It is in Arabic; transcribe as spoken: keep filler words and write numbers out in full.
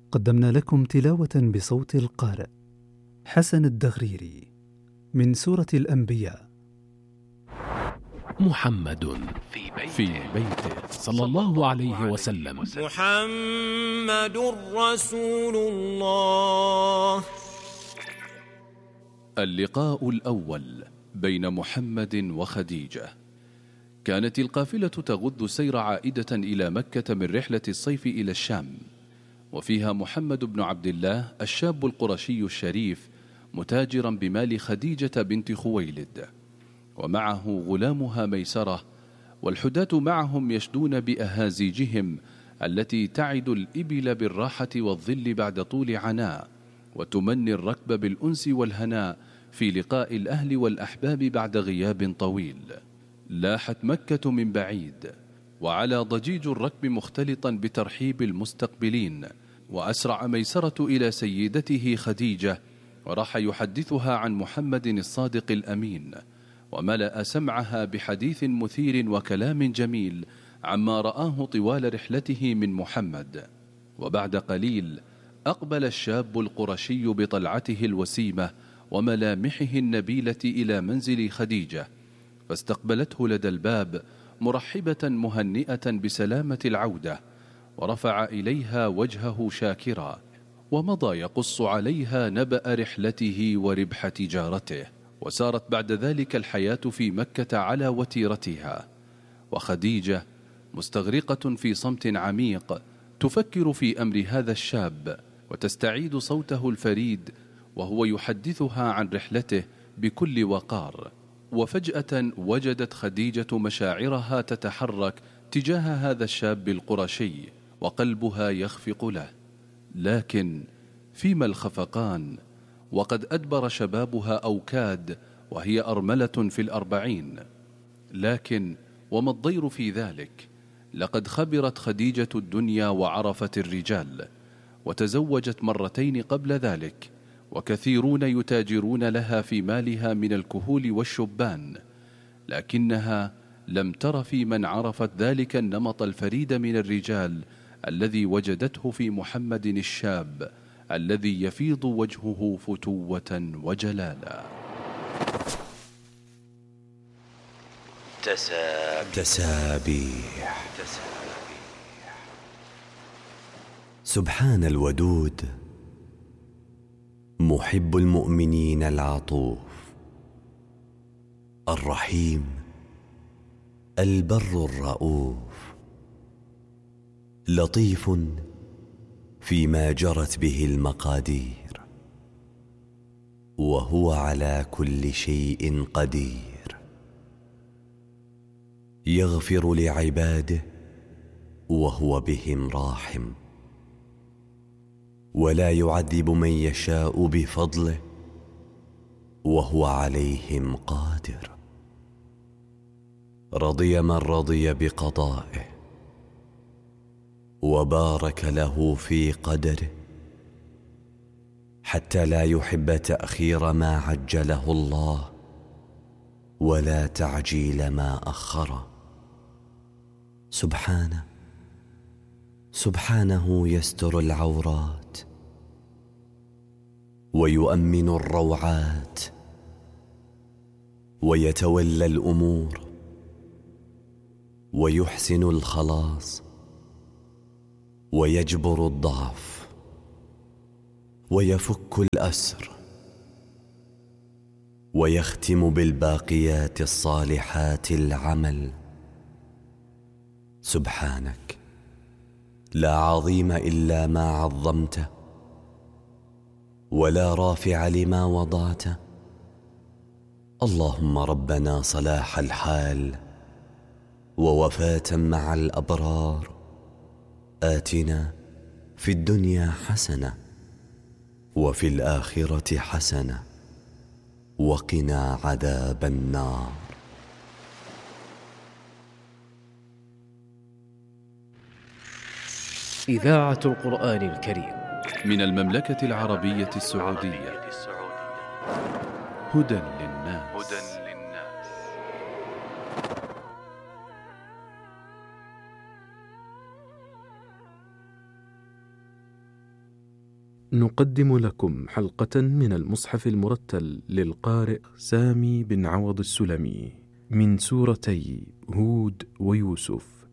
قدمنا لكم تلاوة بصوت القارئ حسن الدغريري من سورة الأنبياء. محمد في بيته, في بيته صلى الله عليه وسلم. محمد رسول الله. اللقاء الأول بين محمد وخديجة. كانت القافلة تغض السير عائدة إلى مكة من رحلة الصيف إلى الشام، وفيها محمد بن عبد الله الشاب القرشي الشريف متاجرا بمال خديجة بنت خويلد، ومعه غلامها ميسرة، والحداة معهم يشدون بأهازيجهم التي تعد الإبل بالراحة والظل بعد طول عناء، وتمني الركب بالأنس والهناء في لقاء الأهل والأحباب بعد غياب طويل. لاحت مكة من بعيد، وعلى ضجيج الركب مختلطا بترحيب المستقبلين، وأسرع ميسرة إلى سيدته خديجة، وراح يحدثها عن محمد الصادق الأمين، وملأ سمعها بحديث مثير وكلام جميل عما رآه طوال رحلته من محمد. وبعد قليل أقبل الشاب القرشي بطلعته الوسيمة وملامحه النبيلة إلى منزل خديجة، فاستقبلته لدى الباب مرحبة مهنئة بسلامة العودة، ورفع إليها وجهه شاكرا، ومضى يقص عليها نبأ رحلته وربح تجارته. وسارت بعد ذلك الحياة في مكة على وتيرتها، وخديجة مستغرقة في صمت عميق تفكر في أمر هذا الشاب، وتستعيد صوته الفريد وهو يحدثها عن رحلته بكل وقار. وفجأة وجدت خديجة مشاعرها تتحرك تجاه هذا الشاب القرشي، وقلبها يخفق له، لكن فيما الخفقان وقد أدبر شبابها أو كاد، وهي أرملة في الأربعين. لكن وما الضير في ذلك؟ لقد خبرت خديجة الدنيا وعرفت الرجال، وتزوجت مرتين قبل ذلك، وكثيرون يتاجرون لها في مالها من الكهول والشبان، لكنها لم تر في من عرفت ذلك النمط الفريد من الرجال الذي وجدته في محمد الشاب الذي يفيض وجهه فتوة وجلالا. تسابيح. سبحان الودود محب المؤمنين العطوف الرحيم البر الرؤوف، لطيف فيما جرت به المقادير، وهو على كل شيء قدير، يغفر لعباده وهو بهم راحم، ولا يعذب من يشاء بفضله وهو عليهم قادر، رضي من رضي بقضائه، وبارك له في قدره، حتى لا يحب تأخير ما عجله الله ولا تعجيل ما أخره. سبحانه سبحانه يستر العورات ويؤمن الروعات، ويتولى الأمور ويحسن الخلاص، ويجبر الضعف ويفك الأسر، ويختم بالباقيات الصالحات العمل. سبحانك لا عظيم إلا ما عظمته، ولا رافع لما وضعته. اللهم ربنا صلاح الحال ووفاة مع الأبرار، آتنا في الدنيا حسنة وفي الآخرة حسنة وقنا عذاب النار. إذاعة القرآن الكريم من المملكة العربية السعودية. هدى للناس. نقدم لكم حلقة من المصحف المرتل للقارئ سامي بن عوض السلمي من سورتي هود ويوسف.